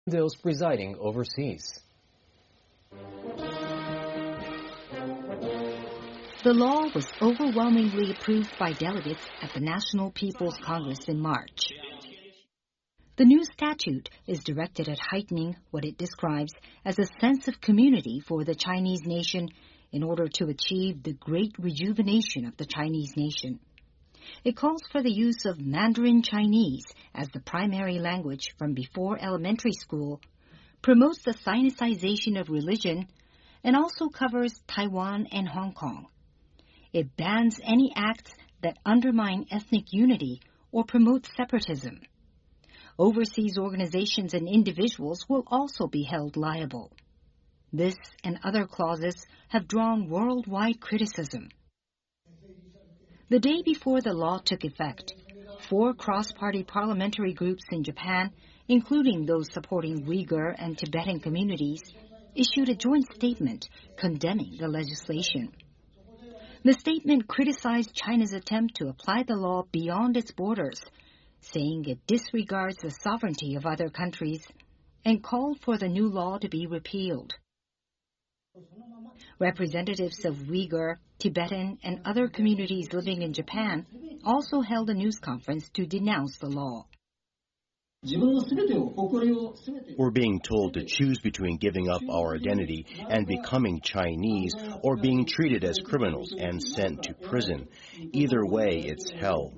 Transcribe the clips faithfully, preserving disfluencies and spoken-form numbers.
those residing overseas. The law was overwhelmingly approved by delegates at the National People's Congress in March. The new statute is directed at heightening what it describes as a sense of community for the Chinese nation in order to achieve the great rejuvenation of the Chinese nation. It calls for the use of Mandarin Chinese as the primary language from before elementary school, promotes the Sinicization of religion, and also covers Taiwan and Hong Kong. It bans any acts that undermine ethnic unity or promote separatism. Overseas organizations and individuals will also be held liable. This and other clauses have drawn worldwide criticism. The day before the law took effect, four cross-party parliamentary groups in Japan, including those supporting Uyghur and Tibetan communities, issued a joint statement condemning the legislation. The statement criticized China's attempt to apply the law beyond its borders, saying it disregards the sovereignty of other countries, and called for the new law to be repealed. Representatives of Uyghur, Tibetan, and other communities living in Japan also held a news conference to denounce the law. We're being told to choose between giving up our identity and becoming Chinese or being treated as criminals and sent to prison. Either way, it's hell.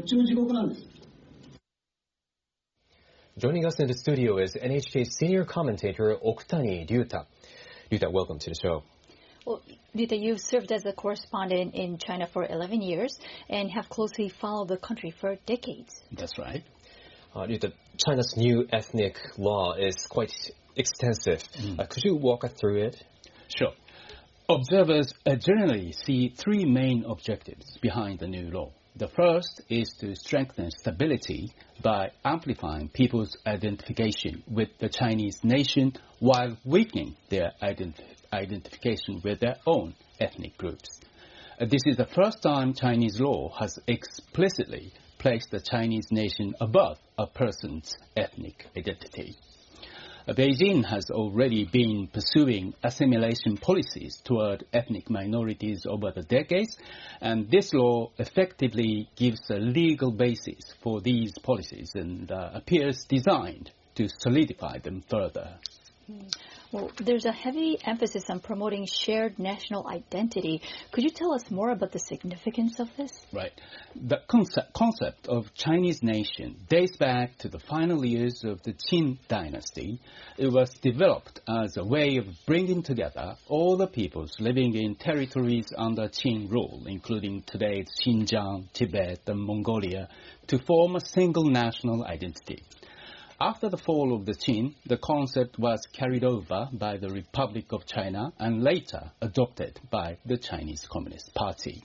Joining us in the studio is N H K senior commentator Okutani Ryuta. Ryuta, welcome to the show. Well, Ryuta, you've served as a correspondent in China for eleven years and have closely followed the country for decades. That's right. Uh, Ryuta, China's new ethnic law is quite extensive. Mm. Uh, could you walk us through it? Sure. Observers uh, generally see three main objectives behind the new law. The first is to strengthen stability by amplifying people's identification with the Chinese nation while weakening their ident- identification with their own ethnic groups. Uh, this is the first time Chinese law has explicitly placed the Chinese nation above a person's ethnic identity. Uh, Beijing has already been pursuing assimilation policies toward ethnic minorities over the decades, and this law effectively gives a legal basis for these policies and uh, appears designed to solidify them further. Mm. Well, there's a heavy emphasis on promoting shared national identity. Could you tell us more about the significance of this? Right. The concept, concept of Chinese nation dates back to the final years of the Qin dynasty. It was developed as a way of bringing together all the peoples living in territories under Qin rule, including today's Xinjiang, Tibet, and Mongolia, to form a single national identity. After the fall of the Qin, the concept was carried over by the Republic of China and later adopted by the Chinese Communist Party.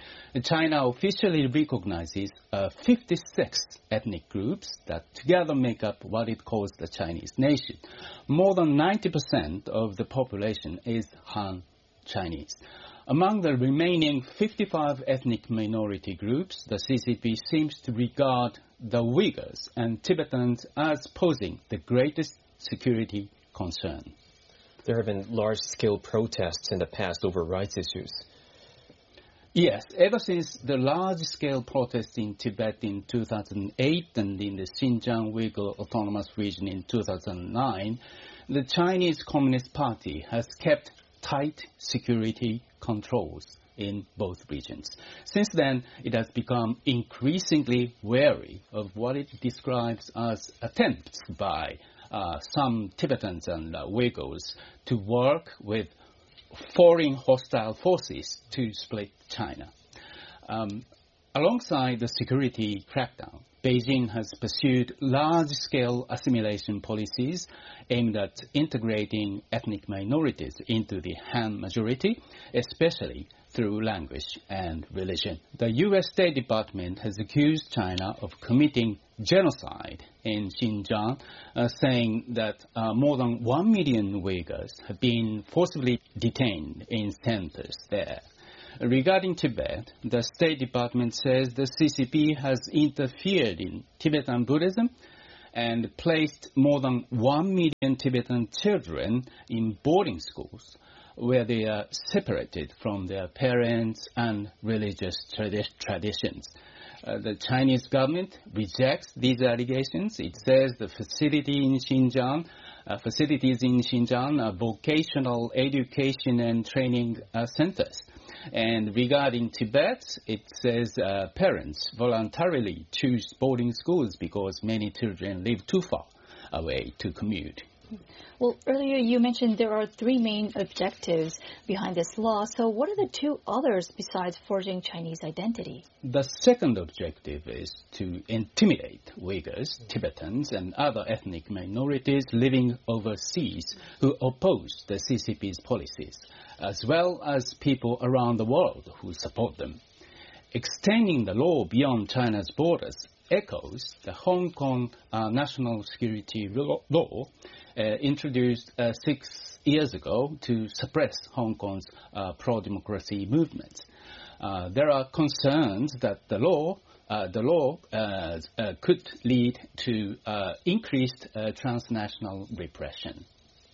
China officially recognizes uh, fifty-six ethnic groups that together make up what it calls the Chinese nation. More than ninety percent of the population is Han Chinese. Among the remaining fifty-five ethnic minority groups, the C C P seems to regard the Uyghurs and Tibetans as posing the greatest security concern. There have been large-scale protests in the past over rights issues. Yes, ever since the large-scale protests in Tibet in two thousand eight and in the Xinjiang Uyghur Autonomous Region in two thousand nine, the Chinese Communist Party has kept tight security controls in both regions. Since then, it has become increasingly wary of what it describes as attempts by uh, some Tibetans and uh, Uyghurs to work with foreign hostile forces to split China. Um, alongside the security crackdown, Beijing has pursued large-scale assimilation policies aimed at integrating ethnic minorities into the Han majority, especially through language and religion. The U S State Department has accused China of committing genocide in Xinjiang, uh, saying that uh, more than one million Uyghurs have been forcibly detained in centers there. Regarding Tibet, the State Department says the C C P has interfered in Tibetan Buddhism and placed more than one million Tibetan children in boarding schools where they are separated from their parents and religious tradi- traditions. Uh, the Chinese government rejects these allegations. It says the facility in Xinjiang, uh, facilities in Xinjiang are vocational education and training uh, centers. And regarding Tibet, it says uh, parents voluntarily choose boarding schools because many children live too far away to commute. Well, earlier you mentioned there are three main objectives behind this law. So what are the two others besides forging Chinese identity? The second objective is to intimidate Uyghurs, Tibetans, and other ethnic minorities living overseas who oppose the C C P's policies, as well as people around the world who support them. Extending the law beyond China's borders echoes the Hong Kong uh, national security law uh, introduced uh, six years ago to suppress Hong Kong's uh, pro-democracy movements. Uh, there are concerns that the law, uh, the law uh, uh, could lead to uh, increased uh, transnational repression.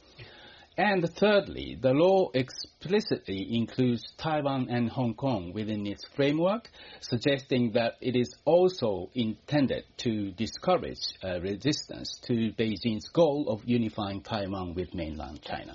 And thirdly, the law explicitly includes Taiwan and Hong Kong within its framework, suggesting that it is also intended to discourage uh, resistance to Beijing's goal of unifying Taiwan with mainland China.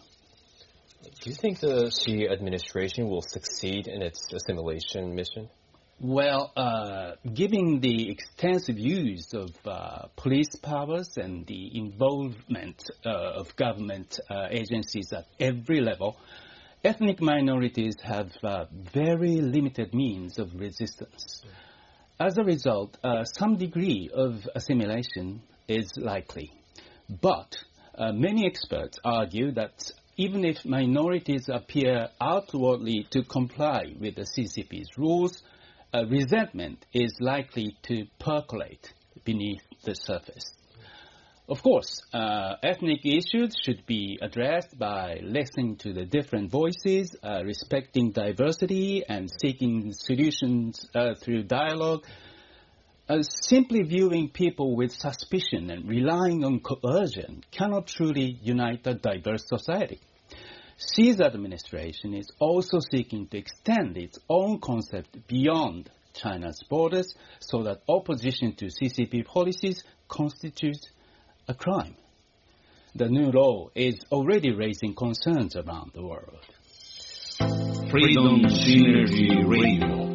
Do you think the Xi administration will succeed in its assimilation mission? Well, uh, given the extensive use of uh, police powers and the involvement uh, of government uh, agencies at every level, ethnic minorities have uh, very limited means of resistance. As a result, uh, some degree of assimilation is likely. But uh, many experts argue that even if minorities appear outwardly to comply with the C C P's rules, Uh, resentment is likely to percolate beneath the surface. Of course, uh, ethnic issues should be addressed by listening to the different voices, uh, respecting diversity, and seeking solutions uh, through dialogue. Uh, simply viewing people with suspicion and relying on coercion cannot truly unite a diverse society. Xi's administration is also seeking to extend its own concept beyond China's borders so that opposition to C C P policies constitutes a crime. The new law is already raising concerns around the world. Freedom Synergy Radio.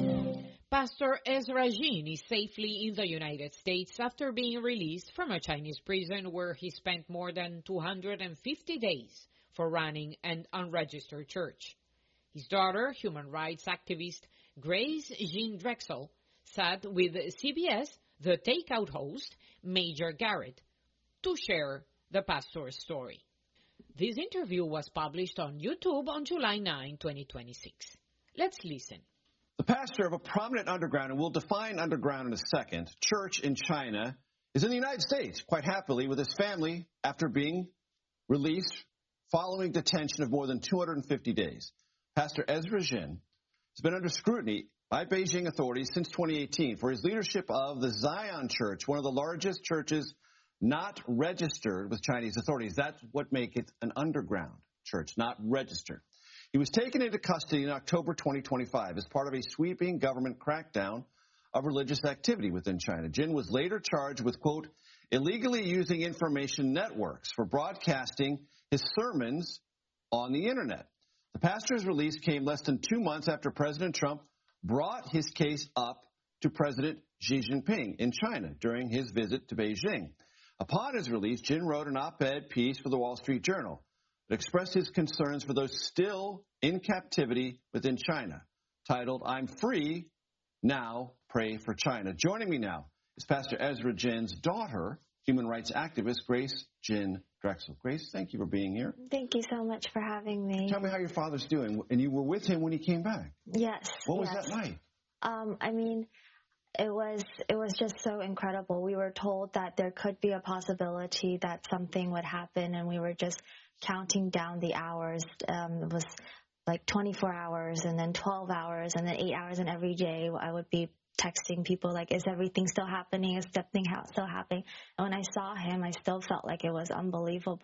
Pastor Ezra Jin is safely in the United States after being released from a Chinese prison where he spent more than two hundred fifty days for running an unregistered church. His daughter, human rights activist Grace Jean Drexel, sat with C B S, the Takeout host, Major Garrett, to share the pastor's story. This interview was published on YouTube on July ninth, twenty twenty-six. Let's listen. The pastor of a prominent underground, and we'll define underground in a second, church in China, is in the United States quite happily with his family after being released following detention of more than two hundred fifty days. Pastor Ezra Jin has been under scrutiny by Beijing authorities since twenty eighteen for his leadership of the Zion Church, one of the largest churches not registered with Chinese authorities. That's what makes it an underground church, not registered. He was taken into custody in October twenty twenty-five as part of a sweeping government crackdown of religious activity within China. Jin was later charged with, quote, illegally using information networks for broadcasting his sermons on the internet. The pastor's release came less than two months after President Trump brought his case up to President Xi Jinping in China during his visit to Beijing. Upon his release, Jin wrote an op-ed piece for the Wall Street Journal that expressed his concerns for those still in captivity within China, titled, I'm Free, Now Pray for China. Joining me now is Pastor Ezra Jin's daughter, human rights activist Grace Jean Drexel. Grace, thank you for being here. Thank you so much for having me. Tell me how your father's doing. And you were with him when he came back. Yes. What was yes. that like? Um, I mean, it was it was just so incredible. We were told that there could be a possibility that something would happen, and we were just counting down the hours. Um, it was like twenty-four hours, and then twelve hours, and then eight hours, and every day I would be texting people like, is everything still happening? Is something still happening? And when I saw him, I still felt like it was unbelievable.